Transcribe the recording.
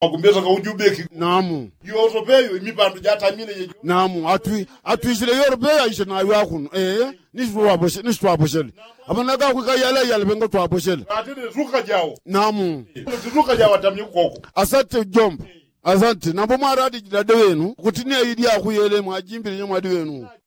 Akumbeza ka ujubeki. Namu. Europeyo imipandu jatamile yejo. Namu atwisile Europeya ishe na yakunu. Niswa boshele. Amanaka kuyala bengo twa boshele. Atene ruka jawo. Namu. Ruka jawo tamye koko. Asante jomba. Asante. Nabo maradi jidade wenu. Kutinia idi akuyele mwajimbile nyamadi wenu.